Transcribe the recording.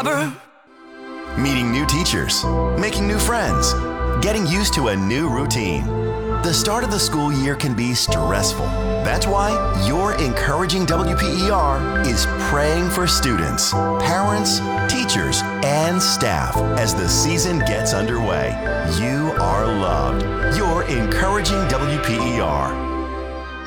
Robber. Meeting new teachers, making new friends, getting used to a new routine. The start of the school year can be stressful. That's why your Encouraging WPER is praying for students, parents, teachers, and staff as the season gets underway. You are loved. Your Encouraging WPER.